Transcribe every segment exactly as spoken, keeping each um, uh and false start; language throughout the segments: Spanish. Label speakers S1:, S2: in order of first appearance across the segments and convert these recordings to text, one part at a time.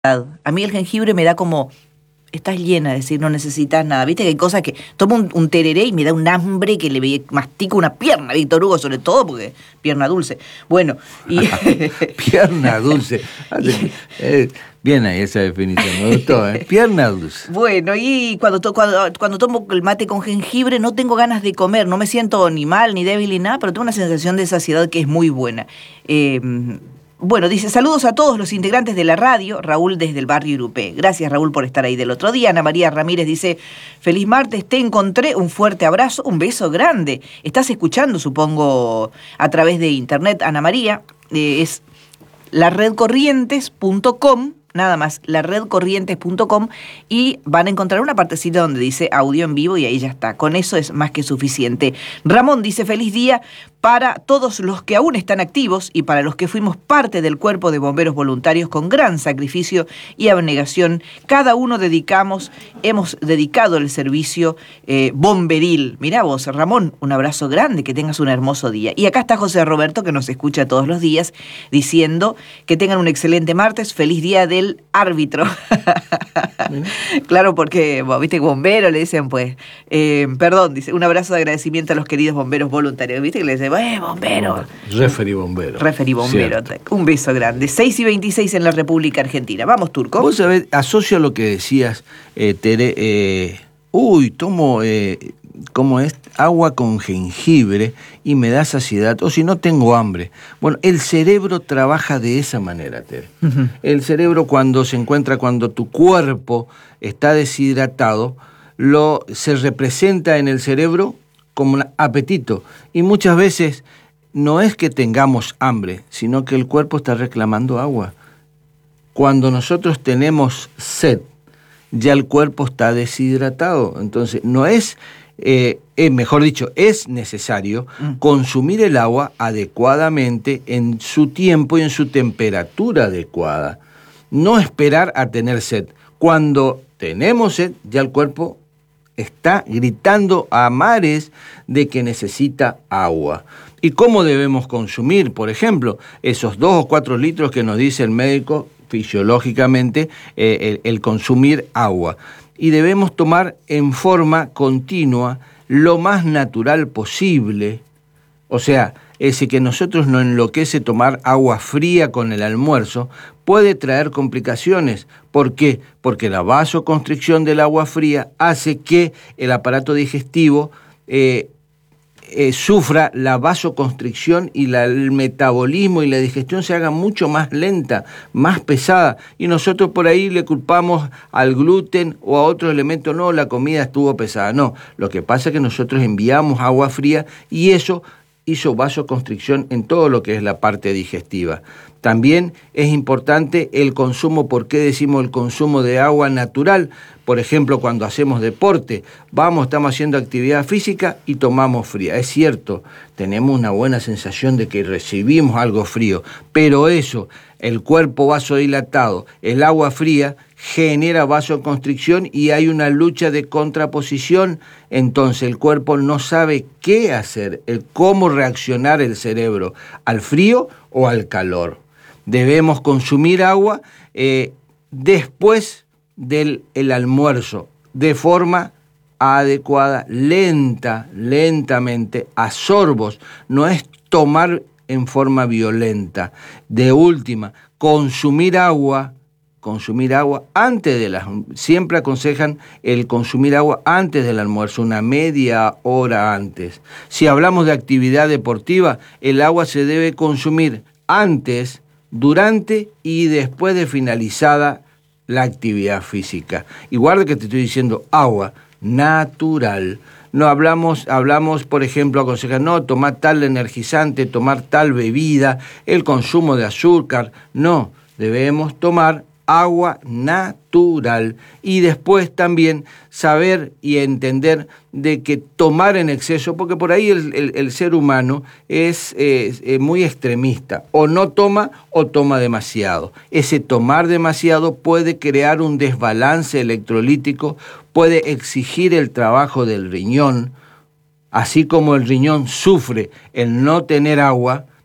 S1: A mí el jengibre me da como, estás llena, es decir, no necesitas nada. Viste que hay cosas que tomo un, un tereré y me da un hambre que le mastico una pierna, Víctor Hugo, sobre todo porque pierna dulce. Bueno, y
S2: pierna dulce. eh, bien ahí esa definición, me gustó, ¿eh? Pierna dulce.
S1: Bueno, y cuando, to, cuando, cuando tomo el mate con jengibre no tengo ganas de comer, no me siento ni mal, ni débil, ni nada, pero tengo una sensación de saciedad que es muy buena. Eh, Bueno, dice, saludos a todos los integrantes de la radio, Raúl desde el barrio Irupé. Gracias, Raúl, por estar ahí del otro día. Ana María Ramírez dice, feliz martes, te encontré, un fuerte abrazo, un beso grande. Estás escuchando, supongo, a través de internet, Ana María, eh, es la red corrientes punto com, nada más, la red corrientes punto com, y van a encontrar una partecita donde dice audio en vivo y ahí ya está. Con eso es más que suficiente. Ramón dice, feliz día para todos los que aún están activos y para los que fuimos parte del cuerpo de bomberos voluntarios con gran sacrificio y abnegación. Cada uno dedicamos, hemos dedicado el servicio eh, bomberil. Mirá vos, Ramón, un abrazo grande, que tengas un hermoso día. Y acá está José Roberto, que nos escucha todos los días, diciendo que tengan un excelente martes, feliz día del árbitro. Claro, porque, bueno, viste, bombero, le dicen, pues, eh, perdón, dice, un abrazo de agradecimiento a los queridos bomberos voluntarios, viste, que le dicen, ¡eh, bombero!
S2: Referí bombero.
S1: Referí bombero. Cierto. Un beso grande. seis y veintiséis en la República Argentina. Vamos, Turco.
S2: Vos sabés, asocio a lo que decías, eh, Tere, eh, uy, tomo, eh, ¿cómo es? Agua con jengibre y me da saciedad, o si no tengo hambre. Bueno, el cerebro trabaja de esa manera, Tere. Uh-huh. El cerebro cuando se encuentra, cuando tu cuerpo está deshidratado, lo, se representa en el cerebro como un apetito. Y muchas veces no es que tengamos hambre, sino que el cuerpo está reclamando agua. Cuando nosotros tenemos sed, ya el cuerpo está deshidratado. Entonces, no es, eh, eh, mejor dicho, es necesario mm. consumir el agua adecuadamente en su tiempo y en su temperatura adecuada. No esperar a tener sed. Cuando tenemos sed, ya el cuerpo está gritando a mares de que necesita agua. ¿Y cómo debemos consumir? Por ejemplo, esos dos o cuatro litros que nos dice el médico fisiológicamente, eh, el, el consumir agua. Y debemos tomar en forma continua lo más natural posible. O sea, ese que nosotros nos enloquece tomar agua fría con el almuerzo puede traer complicaciones. ¿Por qué? Porque la vasoconstricción del agua fría hace que el aparato digestivo eh, eh, sufra la vasoconstricción y la, el metabolismo y la digestión se haga mucho más lenta, más pesada. Y nosotros por ahí le culpamos al gluten o a otros elementos. No, la comida estuvo pesada. No, lo que pasa es que nosotros enviamos agua fría y eso hizo vasoconstricción en todo lo que es la parte digestiva. También es importante el consumo. ¿Por qué decimos el consumo de agua natural? Por ejemplo, cuando hacemos deporte, vamos, estamos haciendo actividad física y tomamos fría. Es cierto, tenemos una buena sensación de que recibimos algo frío, pero eso, el cuerpo vasodilatado, el agua fría, genera vasoconstricción y hay una lucha de contraposición. Entonces el cuerpo no sabe qué hacer, el cómo reaccionar el cerebro, al frío o al calor. Debemos consumir agua eh, después del el almuerzo, de forma adecuada, lenta, lentamente, a sorbos. No es tomar en forma violenta. De última, consumir agua, consumir agua antes de las... Siempre aconsejan el consumir agua antes del almuerzo, una media hora antes. Si hablamos de actividad deportiva, el agua se debe consumir antes, durante y después de finalizada la actividad física. Y guarda que te estoy diciendo agua natural. No hablamos, hablamos, por ejemplo, aconsejan, no, tomar tal energizante, tomar tal bebida, el consumo de azúcar. No, debemos tomar agua natural. Y después también saber y entender de que tomar en exceso, porque por ahí el, el, el ser humano es eh, muy extremista, o no toma o toma demasiado. Ese tomar demasiado puede crear un desbalance electrolítico, puede exigir el trabajo del riñón, así como el riñón sufre el no tener agua,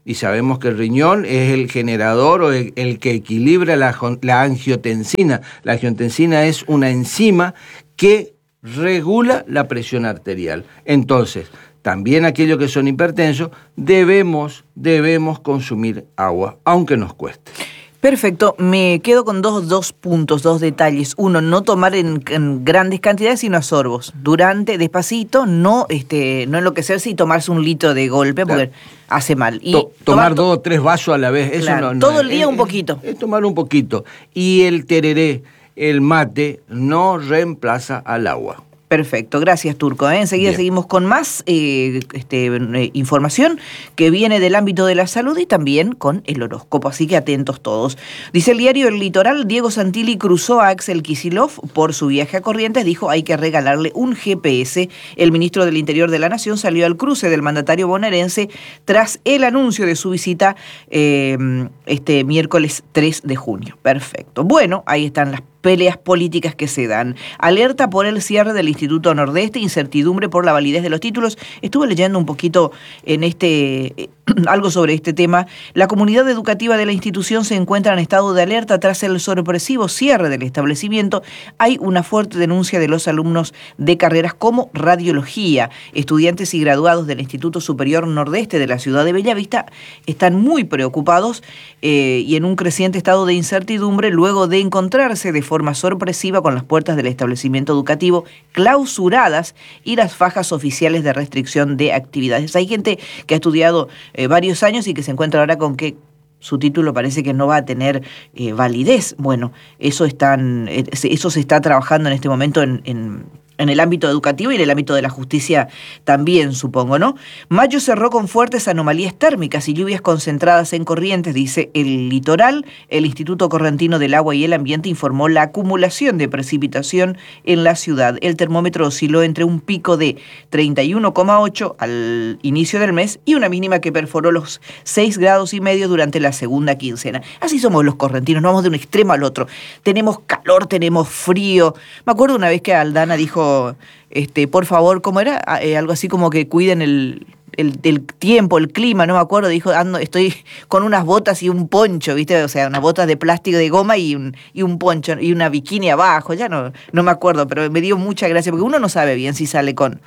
S2: y sabemos que el riñón es el generador o el, el que equilibra la, la angiotensina. La angiotensina es una enzima que regula la presión arterial. Entonces, también aquellos que son hipertensos, debemos, debemos consumir agua, aunque nos cueste.
S1: Perfecto, me quedo con dos, dos puntos, dos detalles. Uno, no tomar en, en grandes cantidades, sino a sorbos. Durante, despacito, no, este, no enloquecerse y tomarse un litro de golpe, porque claro, hace mal. Y
S2: to tomar to dos o tres vasos a la vez, eso
S1: claro,
S2: no, no
S1: todo
S2: es,
S1: el día
S2: es,
S1: un poquito.
S2: Es, es tomar un poquito. Y el tereré, el mate, no reemplaza al agua.
S1: Perfecto, gracias Turco. ¿eh? Enseguida Bien. seguimos con más eh, este, eh, información que viene del ámbito de la salud y también con el horóscopo, así que atentos todos. Dice el diario El Litoral, Diego Santilli cruzó a Axel Kicillof por su viaje a Corrientes, dijo hay que regalarle un G P S. El ministro del Interior de la Nación salió al cruce del mandatario bonaerense tras el anuncio de su visita eh, este miércoles tres de junio. Perfecto. Bueno, ahí están las peleas políticas que se dan. Alerta por el cierre del Instituto Nordeste, incertidumbre por la validez de los títulos. Estuve leyendo un poquito en este eh, algo sobre este tema. La comunidad educativa de la institución se encuentra en estado de alerta tras el sorpresivo cierre del establecimiento. Hay una fuerte denuncia de los alumnos de carreras como radiología. Estudiantes y graduados del Instituto Superior Nordeste de la ciudad de Bellavista están muy preocupados eh, y en un creciente estado de incertidumbre luego de encontrarse de forma sorpresiva con las puertas del establecimiento educativo clausuradas y las fajas oficiales de restricción de actividades. Hay gente que ha estudiado eh, varios años y que se encuentra ahora con que su título parece que no va a tener eh, validez. Bueno, eso, están, eh, eso se está trabajando en este momento en... en en el ámbito educativo y en el ámbito de la justicia también, supongo, ¿no? Mayo cerró con fuertes anomalías térmicas y lluvias concentradas en Corrientes, dice El Litoral. El Instituto Correntino del Agua y el Ambiente informó la acumulación de precipitación en la ciudad. El termómetro osciló entre un pico de treinta y uno coma ocho al inicio del mes y una mínima que perforó los seis grados y medio durante la segunda quincena. Así somos los correntinos, nos vamos de un extremo al otro. Tenemos calor, tenemos frío. Me acuerdo una vez que Aldana dijo Este, por favor, ¿cómo era? Eh, algo así como que cuiden el, el, el tiempo, el clima, no me acuerdo, dijo, ando, estoy con unas botas y un poncho, ¿viste? O sea, unas botas de plástico de goma y un, y un poncho y una bikini abajo, ya no, no me acuerdo, pero me dio mucha gracia, porque uno no sabe bien si sale con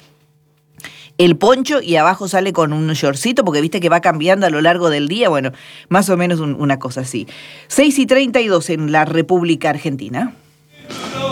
S1: el poncho y abajo sale con un shortcito, porque viste que va cambiando a lo largo del día, bueno, más o menos un, una cosa así. seis y treinta y dos en la República Argentina.